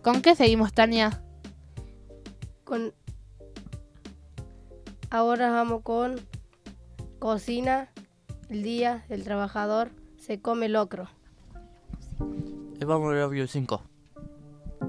¿Con qué seguimos, Tania? Ahora vamos con cocina. El día del trabajador se come locro. Vamos al audio 5.